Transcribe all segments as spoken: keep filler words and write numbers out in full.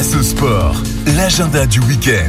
Place au sport, l'agenda du week-end.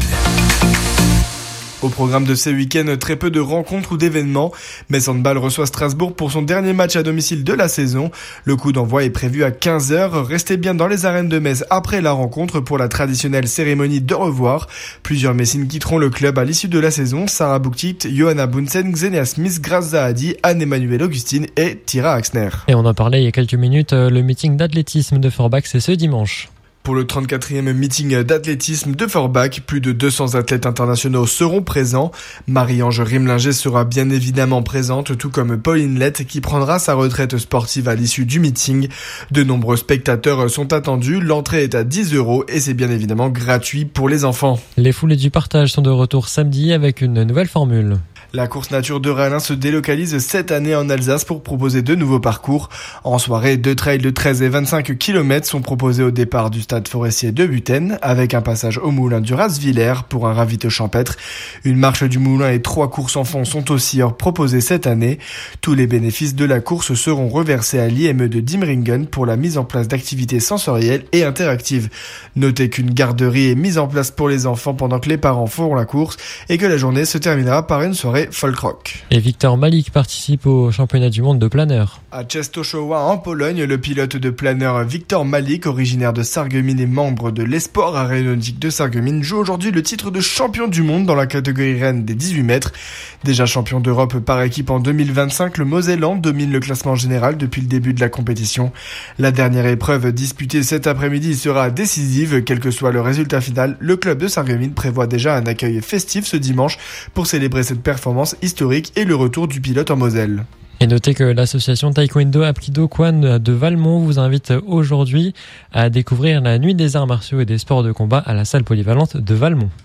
Au programme de ce week-end, très peu de rencontres ou d'événements. Metz Handball reçoit Strasbourg pour son dernier match à domicile de la saison. Le coup d'envoi est prévu à quinze heures. Restez bien dans les arènes de Metz après la rencontre pour la traditionnelle cérémonie de revoir. Plusieurs Messines quitteront le club à l'issue de la saison. Sarah Bouktit, Johanna Bunsen, Xenia Smith, Grace Zahadi, Anne-Emmanuelle Augustine et Tira Axner. Et on en parlait il y a quelques minutes, le meeting d'athlétisme de Forbach, c'est ce dimanche. Pour le trente-quatrième meeting d'athlétisme de Forbach, plus de deux cents athlètes internationaux seront présents. Marie-Ange Rimlinger sera bien évidemment présente, tout comme Pauline Lett qui prendra sa retraite sportive à l'issue du meeting. De nombreux spectateurs sont attendus, l'entrée est à dix euros et c'est bien évidemment gratuit pour les enfants. Les foulées du partage sont de retour samedi avec une nouvelle formule. La course nature de Rallin se délocalise cette année en Alsace pour proposer de nouveaux parcours. En soirée, deux trails de treize et vingt-cinq kilomètres sont proposés au départ du stade forestier de Buten, avec un passage au moulin du Rasvillers pour un ravito champêtre. Une marche du moulin et trois courses enfants sont aussi proposées cette année. Tous les bénéfices de la course seront reversés à l'I M E de Dimringen pour la mise en place d'activités sensorielles et interactives. Notez qu'une garderie est mise en place pour les enfants pendant que les parents feront la course et que la journée se terminera par une soirée folk rock. Et Victor Malik participe au championnat du monde de planeur. À Częstochowa en Pologne, le pilote de planeur Victor Malik, originaire de Sarreguemines et membre de l'Esport aéronautique de Sarreguemines, joue aujourd'hui le titre de champion du monde dans la catégorie reine des dix-huit mètres. Déjà champion d'Europe par équipe en deux mille vingt-cinq, le Mosellan domine le classement général depuis le début de la compétition. La dernière épreuve disputée cet après-midi sera décisive, quel que soit le résultat final. Le club de Sarreguemines prévoit déjà un accueil festif ce dimanche pour célébrer cette performance historique et le retour du pilote en Moselle. Et notez que l'association Taekwondo Apkido Kwan de Valmont vous invite aujourd'hui à découvrir la nuit des arts martiaux et des sports de combat à la salle polyvalente de Valmont.